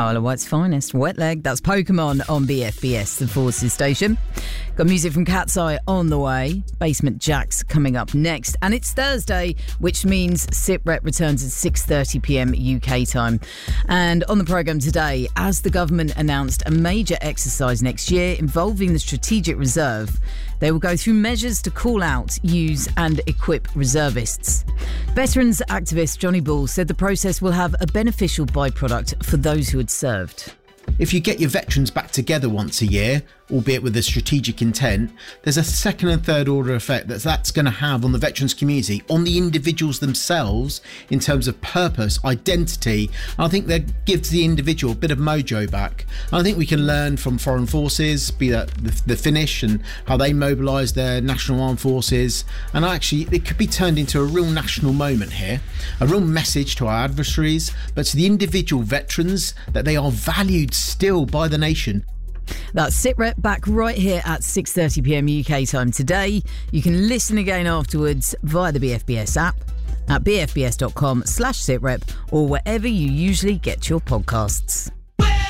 Isle of Wight's finest, Wet Leg. That's Pokemon on BFBS, the Forces station. Got music from Cat's Eye on the way. Basement Jaxx coming up next. And it's Thursday, which means SITREP returns at 6:30pm UK time. And on the programme today, as the government announced a major exercise next year involving the Strategic Reserve, they will go through measures to call out, use and equip reservists. Veterans activist Johnny Ball said the process will have a beneficial byproduct for those who had served. If you get your veterans back together once a year, albeit with a strategic intent, there's a second and third order effect that's going to have on the veterans community, on the individuals themselves in terms of purpose, identity. And I think that gives the individual a bit of mojo back. And I think we can learn from foreign forces, be that the Finnish and how they mobilise their national armed forces. And actually, it could be turned into a real national moment here, a real message to our adversaries, but to the individual veterans that they are valued still by the nation. That's SITREP back right here at 6:30pm UK time today. You can listen again afterwards via the BFBS app at bfbs.com/SITREP or wherever you usually get your podcasts.